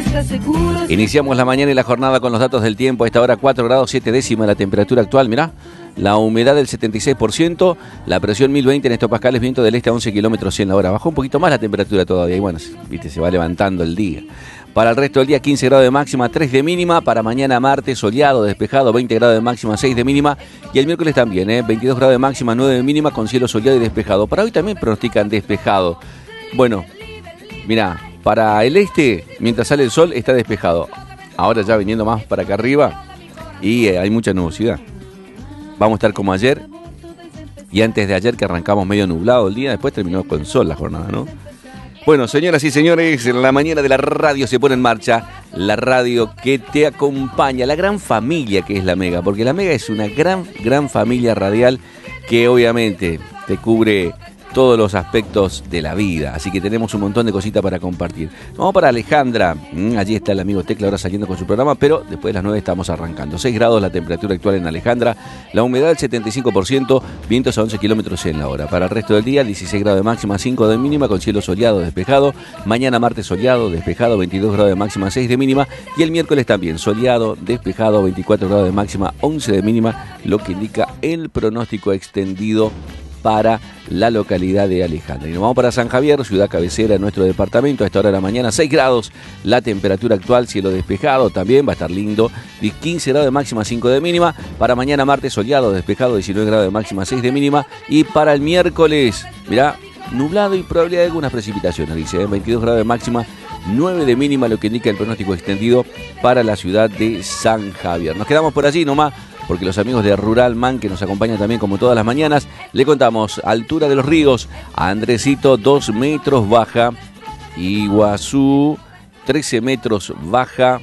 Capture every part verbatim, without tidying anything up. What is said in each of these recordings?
Iniciamos la mañana y la jornada con los datos del tiempo. A esta hora cuatro grados siete décimas la temperatura actual, mirá. La humedad del setenta y seis por ciento, la presión mil veinte en hectopascales, viento del este a once kilómetros en la hora. Bajó un poquito más la temperatura todavía y bueno, viste, se va levantando el día. Para el resto del día quince grados de máxima, tres de mínima. Para mañana martes soleado, despejado, veinte grados de máxima, seis de mínima. Y el miércoles también, ¿eh? veintidós grados de máxima, nueve de mínima con cielo soleado y despejado. Para hoy también pronostican despejado. Bueno, mirá, para el este, mientras sale el sol, está despejado. Ahora ya viniendo más para acá arriba y eh, hay mucha nubosidad. Vamos a estar como ayer y antes de ayer que arrancamos medio nublado el día, después terminó con sol la jornada, ¿no? Bueno, señoras y señores, en la mañana de la radio se pone en marcha la radio que te acompaña, la gran familia que es la Mega, porque la Mega es una gran, gran familia radial que obviamente te cubre todos los aspectos de la vida, así que tenemos un montón de cositas para compartir. Vamos para Alejandra, mm, allí está el amigo Tecla ahora saliendo con su programa, pero después de las nueve estamos arrancando. seis grados la temperatura actual en Alejandra, la humedad del setenta y cinco por ciento, vientos a once kilómetros en la hora. Para el resto del día, dieciséis grados de máxima, cinco de mínima, con cielo soleado, despejado. Mañana martes soleado, despejado, veintidós grados de máxima, seis de mínima. Y el miércoles también soleado, despejado, veinticuatro grados de máxima, once de mínima, lo que indica el pronóstico extendido para la localidad de Alejandra. Y nos vamos para San Javier, ciudad cabecera de nuestro departamento. A esta hora de la mañana, seis grados la temperatura actual, cielo despejado también, va a estar lindo. quince grados de máxima, cinco de mínima. Para mañana martes soleado, despejado, diecinueve grados de máxima, seis de mínima. Y para el miércoles, mirá, nublado y probabilidad de algunas precipitaciones, dice, ¿eh? veintidós grados de máxima, nueve de mínima, lo que indica el pronóstico extendido para la ciudad de San Javier. Nos quedamos por allí nomás, porque los amigos de Rural Man, que nos acompañan también como todas las mañanas, le contamos altura de los ríos. A Andresito, dos metros baja. Iguazú, trece metros baja.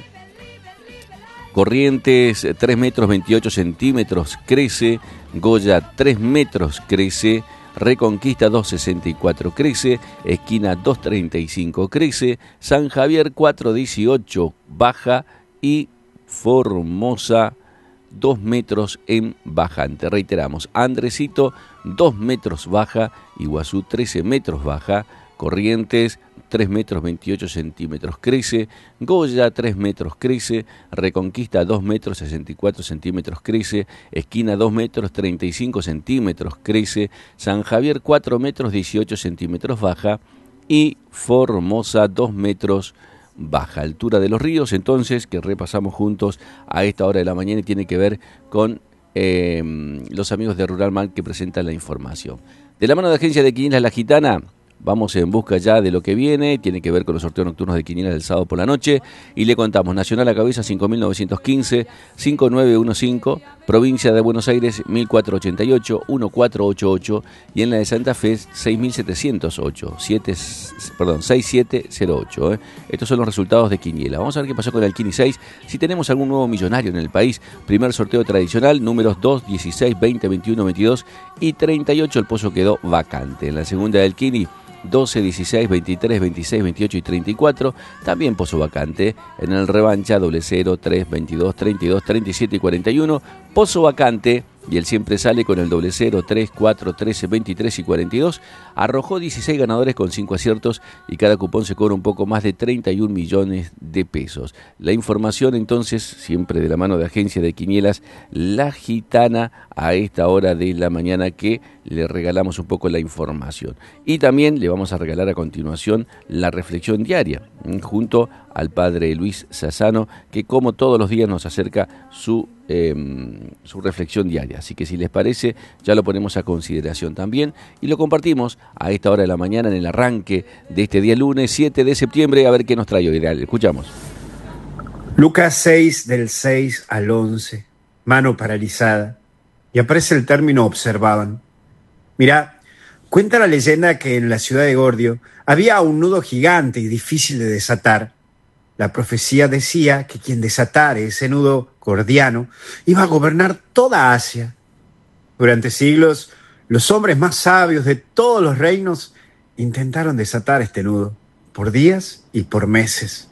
Corrientes, tres metros veintiocho centímetros, crece. Goya, tres metros, crece. Reconquista, dos sesenta y cuatro, crece. Esquina, dos treinta y cinco, crece. San Javier, cuatro dieciocho, baja. Y Formosa, dos metros en bajante. Reiteramos, Andresito, dos metros baja. Iguazú, trece metros baja. Corrientes, tres metros veintiocho centímetros, crece. Goya, tres metros, crece. Reconquista, dos metros sesenta y cuatro centímetros, crece. Esquina, dos metros treinta y cinco centímetros, crece. San Javier, cuatro metros dieciocho centímetros, baja. Y Formosa, dos metros baja. Altura de los ríos, entonces, que repasamos juntos a esta hora de la mañana y tiene que ver con eh, los amigos de Rural Man que presentan la información. De la mano de Agencia de Quinielas La Gitana, vamos en busca ya de lo que viene, tiene que ver con los sorteos nocturnos de Quinielas del sábado por la noche, y le contamos: Nacional a cabeza cinco mil novecientos quince, cinco nueve uno cinco, Provincia de Buenos Aires mil cuatrocientos ochenta y ocho, mil cuatrocientos ochenta y ocho, y en la de Santa Fe seis mil setecientos ocho, siete, perdón, seis siete cero ocho. ¿eh? Estos son los resultados de Quiniela. Vamos a ver qué pasó con el Quini seis, si tenemos algún nuevo millonario en el país. Primer sorteo tradicional, números dos, dieciséis, veinte, veintiuno, veintidós y treinta y ocho, el pozo quedó vacante. En la segunda del Quini, doce, dieciséis, veintitrés, veintiséis, veintiocho y treinta y cuatro, también pozo vacante. En el revancha, doble cero, tres, veintidós, treinta y dos, treinta y siete y cuarenta y uno, pozo vacante. Y él siempre sale con el doble cero, tres, cuatro, trece, veintitrés y cuarenta y dos. Arrojó dieciséis ganadores con cinco aciertos y cada cupón se cobra un poco más de treinta y un millones de pesos. La información entonces, siempre de la mano de Agencia de Quinielas La Gitana, a esta hora de la mañana que le regalamos un poco la información. Y también le vamos a regalar a continuación la reflexión diaria, junto al padre Luis Sassano, que como todos los días nos acerca su Eh, su reflexión diaria. Así que si les parece, ya lo ponemos a consideración también y lo compartimos a esta hora de la mañana en el arranque de este día lunes siete de septiembre. A ver qué nos trae hoy. Escuchamos. Lucas seis, del seis al once, mano paralizada, y aparece el término observaban. Mirá, cuenta la leyenda que en la ciudad de Gordio había un nudo gigante y difícil de desatar. La profecía decía que quien desatara ese nudo gordiano iba a gobernar toda Asia. Durante siglos, los hombres más sabios de todos los reinos intentaron desatar este nudo, por días y por meses.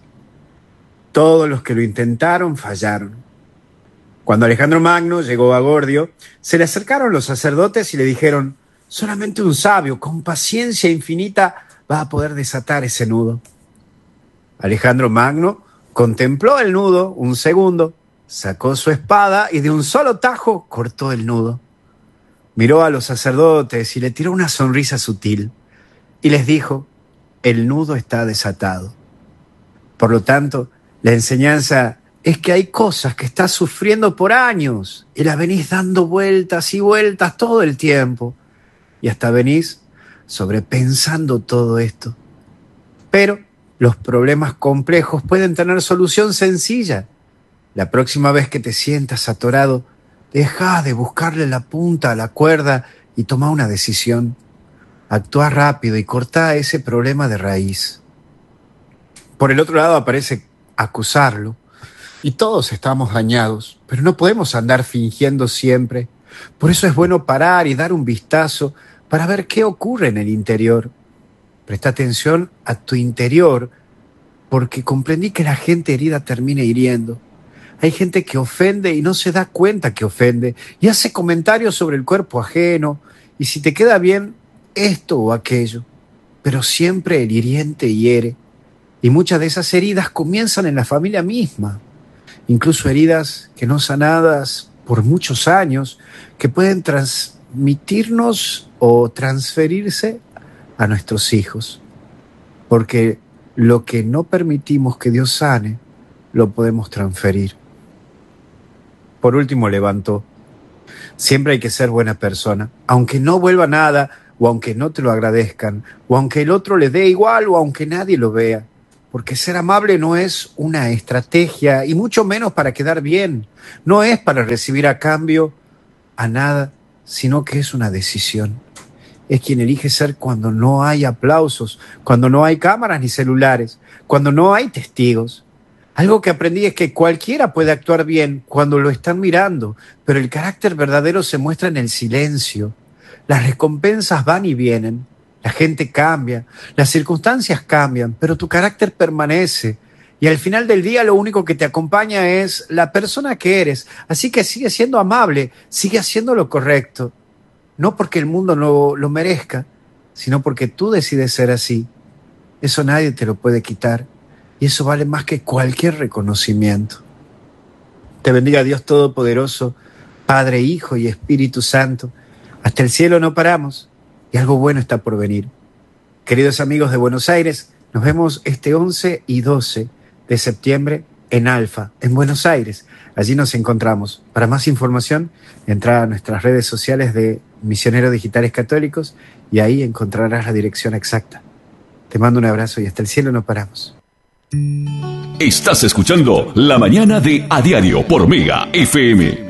Todos los que lo intentaron fallaron. Cuando Alejandro Magno llegó a Gordio, se le acercaron los sacerdotes y le dijeron: solamente un sabio con paciencia infinita va a poder desatar ese nudo. Alejandro Magno Contempló el nudo un segundo, sacó su espada y de un solo tajo cortó el nudo. Miró a los sacerdotes y le tiró una sonrisa sutil y les dijo: el nudo está desatado. Por lo tanto, la enseñanza es que hay cosas que estás sufriendo por años y las venís dando vueltas y vueltas todo el tiempo y hasta venís sobrepensando todo esto. Pero los problemas complejos pueden tener solución sencilla. La próxima vez que te sientas atorado, deja de buscarle la punta a la cuerda y toma una decisión. Actúa rápido y corta ese problema de raíz. Por el otro lado aparece acusarlo. Y todos estamos dañados, pero no podemos andar fingiendo siempre. Por eso es bueno parar y dar un vistazo para ver qué ocurre en el interior. Presta atención a tu interior, porque comprendí que la gente herida termina hiriendo. Hay gente que ofende y no se da cuenta que ofende y hace comentarios sobre el cuerpo ajeno y si te queda bien esto o aquello. Pero siempre el hiriente hiere y muchas de esas heridas comienzan en la familia misma. Incluso heridas que no sanadas por muchos años que pueden transmitirnos o transferirse a nuestros hijos. Porque lo que no permitimos que Dios sane, lo podemos transferir. Por último, levantó. Siempre hay que ser buena persona, aunque no vuelva nada, o aunque no te lo agradezcan, o aunque el otro le dé igual, o aunque nadie lo vea. Porque ser amable no es una estrategia, y mucho menos para quedar bien. No es para recibir a cambio a nada, sino que es una decisión. Es quien elige ser cuando no hay aplausos, cuando no hay cámaras ni celulares, cuando no hay testigos. Algo que aprendí es que cualquiera puede actuar bien cuando lo están mirando, pero el carácter verdadero se muestra en el silencio. Las recompensas van y vienen, la gente cambia, las circunstancias cambian, pero tu carácter permanece. Y al final del día lo único que te acompaña es la persona que eres. Así que sigue siendo amable, sigue haciendo lo correcto. No porque el mundo no lo merezca, sino porque tú decides ser así. Eso nadie te lo puede quitar. Y eso vale más que cualquier reconocimiento. Te bendiga Dios Todopoderoso, Padre, Hijo y Espíritu Santo. Hasta el cielo no paramos y algo bueno está por venir. Queridos amigos de Buenos Aires, nos vemos este once y doce de septiembre en Alfa, en Buenos Aires. Allí nos encontramos. Para más información, entra a nuestras redes sociales de Misioneros Digitales Católicos y ahí encontrarás la dirección exacta. Te mando un abrazo y hasta el cielo no paramos. Estás escuchando La Mañana de A Diario por Mega F M.